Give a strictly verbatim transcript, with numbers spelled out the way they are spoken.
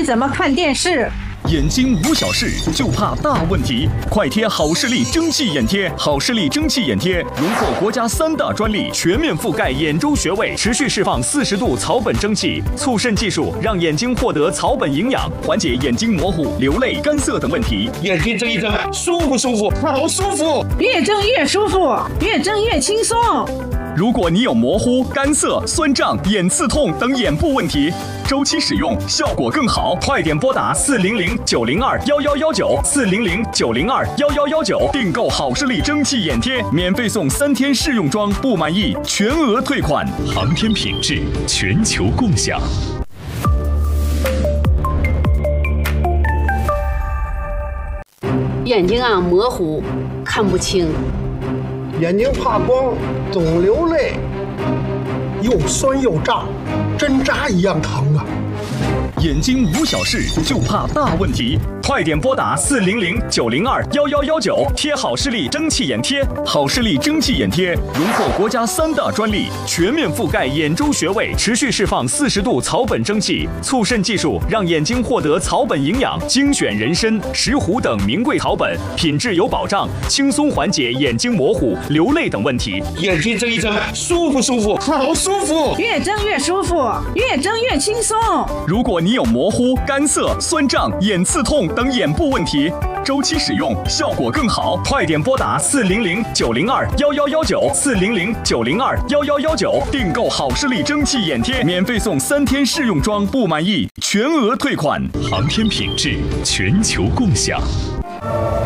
你怎么看电视？ 眼睛无小事，就怕大问题。快贴好视力蒸汽眼贴，好视力蒸汽眼贴荣获国家三大专利，全面覆盖眼周穴位，持续释放四十度草本蒸汽，促渗技术让眼睛获得草本营养，缓解眼睛模糊、流泪、干涩等问题。 眼睛睁一睁，舒不舒服？好舒服！ 越睁越舒服，越睁越轻松。 如果你有模糊、干涩、酸胀、眼刺痛等眼部问题，周期使用效果更好，快点拨打四零零九零二幺幺幺九四零零九零二幺幺幺九订购好视力蒸汽眼贴，免费送三天试用装，不满意全额退款。航天品质，全球共享。 眼睛啊模糊，看不清。 眼睛怕光，总流泪，又酸又胀，针扎一样疼啊！ 眼睛无小事，就怕大问题。快点拨打四零零九零二幺幺幺九贴好视力蒸汽眼贴。好视力蒸汽眼贴荣获国家三大专利，全面覆盖眼周穴位，持续释放四十度草本蒸汽，促渗技术让眼睛获得草本营养，精选人参、石斛等名贵草本，品质有保障，轻松缓解眼睛模糊、流泪等问题。 眼睛睁一睁，舒不舒服？好舒服！ 越睁越舒服，越睁越轻松。 如果你有模糊、干涩、酸胀、眼刺痛等眼部问题，周期使用效果更好，快点拨打四零零九零二幺幺幺九四零零九零二幺幺幺九订购好视力蒸汽眼贴，免费送三天试用装，不满意全额退款。航天品质，全球共享。